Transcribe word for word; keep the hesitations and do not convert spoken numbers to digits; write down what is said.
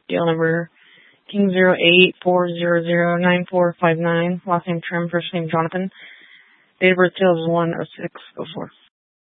Deal number King zero eight four zero zero nine four five nine. Last name Trim, first name Jonathan. Date of birth is one oh six oh four.